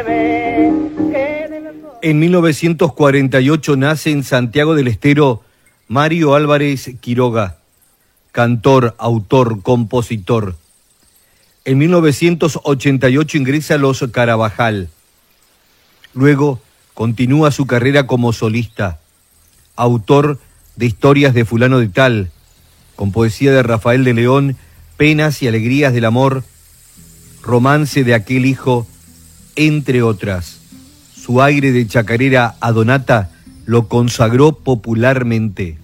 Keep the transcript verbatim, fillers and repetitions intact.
En mil novecientos cuarenta y ocho nace en Santiago del Estero Mario Álvarez Quiroga, cantor, autor, compositor. En mil novecientos ochenta y ocho ingresa a Los Carabajal. Luego continúa su carrera como solista, autor de Historias de Fulano de Tal, con poesía de Rafael de León, Penas y Alegrías del Amor, Romance de aquel hijo, entre otras. Su aire de chacarera a Donata lo consagró popularmente.